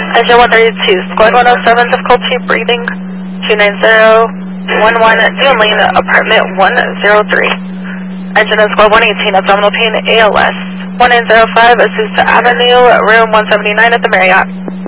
Engine 132, squad 107, difficulty breathing, 29011, Lane, apartment 103. Engine of squad 118, abdominal pain, ALS, 1905, Azusa Avenue, room 179 at the Marriott.